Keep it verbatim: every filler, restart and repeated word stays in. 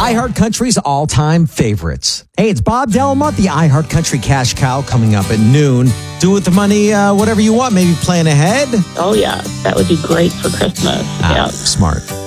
iHeart Country's all-time favorites. Hey, it's Bob Delma, the iHeart Country Cash Cow, coming up at noon. Do with the money uh, whatever you want. Maybe plan ahead. Oh, yeah. That would be great for Christmas. Ah, yeah. smart.